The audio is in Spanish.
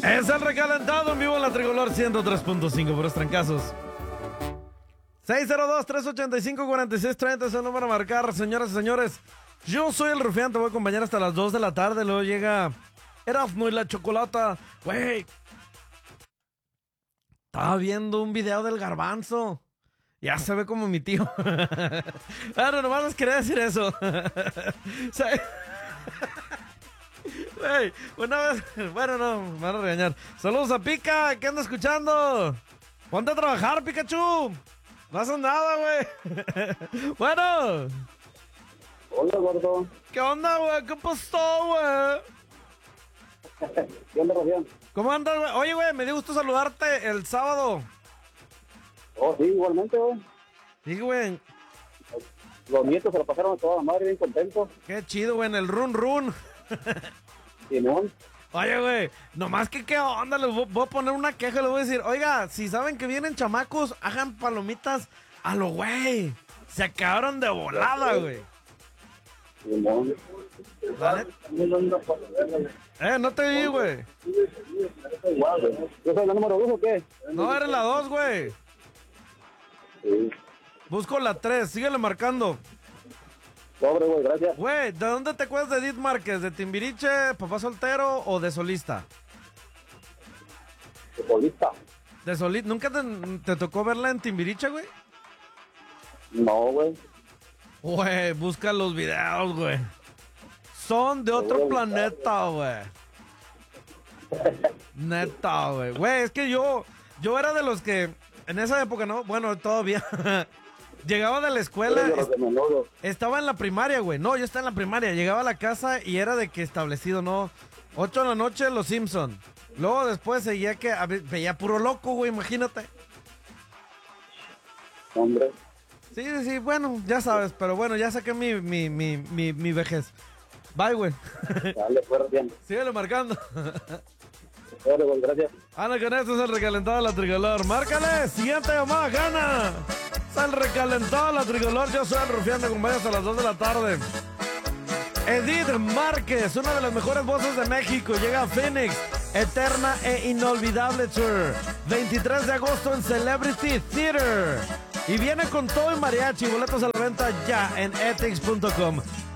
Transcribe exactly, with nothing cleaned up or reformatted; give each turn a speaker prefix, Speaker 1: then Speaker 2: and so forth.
Speaker 1: Es el recalentado en vivo en la Tricolor ciento tres punto cinco por los trancazos. seis cero dos, tres ocho cinco, cuatro seis tres cero es el número a marcar, señoras y señores. Yo soy el Rufián, te voy a acompañar hasta las dos de la tarde. Luego llega Erasmo y la Chocolata. Güey, estaba viendo un video del Garbanzo. Ya se ve como mi tío. Bueno, nomás les quería decir eso. Wey, una vez, bueno, no, me van a regañar. Saludos a Pica, ¿qué anda escuchando? Ponte a trabajar, Pikachu. No haces nada, güey. Bueno.
Speaker 2: Hola, gordo.
Speaker 1: ¿Qué onda, güey? ¿Qué pasó, güey?
Speaker 2: ¿Qué onda, Rocián?
Speaker 1: ¿Cómo andas, güey? Oye, güey, me dio gusto saludarte el sábado.
Speaker 2: Oh, sí, igualmente, güey.
Speaker 1: Sí, güey.
Speaker 2: Los nietos se lo pasaron a toda la madre, bien contentos.
Speaker 1: Qué chido, güey, en el run run.
Speaker 2: Simón.
Speaker 1: Oye, güey, nomás que qué onda, les voy, voy a poner una queja, les voy a decir, oiga, si saben que vienen chamacos, hagan palomitas a lo güey. Se acabaron de volada, güey.
Speaker 2: Simón.
Speaker 1: ¿Vale? Eh, no te vi, güey.
Speaker 2: ¿Yo soy la número dos o qué?
Speaker 1: No, eres la dos, güey.
Speaker 2: Sí.
Speaker 1: Busco la tres, síguele marcando.
Speaker 2: Pobre, güey, gracias.
Speaker 1: Güey, ¿de dónde te acuerdas de Edith Márquez? ¿De Timbiriche, Papá Soltero o de Solista?
Speaker 2: De solista.
Speaker 1: De Solista. ¿Nunca te, te tocó verla en Timbiriche, güey?
Speaker 2: No, güey.
Speaker 1: Güey, busca los videos, güey. Son de otro planeta, güey. Neta, güey. Güey, es que yo, yo era de los que, en esa época, ¿no? Bueno, todavía. Llegaba de la escuela, est estaba en la primaria, güey. No, yo estaba en la primaria. Llegaba a la casa y era de que establecido, ¿no? Ocho de la noche, Los Simpson. Luego después seguía que veía puro loco, güey, imagínate.
Speaker 2: Hombre.
Speaker 1: Sí, sí, sí, bueno, ya sabes, pero bueno, ya saqué mi, mi, mi, mi, mi vejez. Bye, güey.
Speaker 2: Dale, fuera bien.
Speaker 1: Síguele marcando.
Speaker 2: Pobre, güey, gracias.
Speaker 1: Ana, con esto es el recalentado de la Tricolor. Márcale, siguiente llamada, gana. Es el recalentado de la Tricolor. Yo soy el Rufián, te acompaño hasta las dos de la tarde. Edith Márquez, una de las mejores voces de México, llega a Phoenix. Eterna e inolvidable tour. veintitrés de agosto en Celebrity Theater. Y viene con todo el mariachi. Boletos a la venta ya en etix punto com.